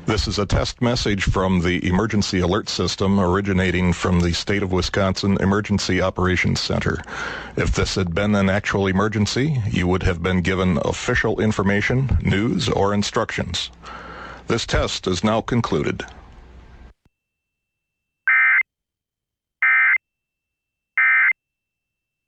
This is a test message from the Emergency Alert System originating from the State of Wisconsin Emergency Operations Center. If this had been an actual emergency, you would have been given official information, news, or instructions. This test is now concluded.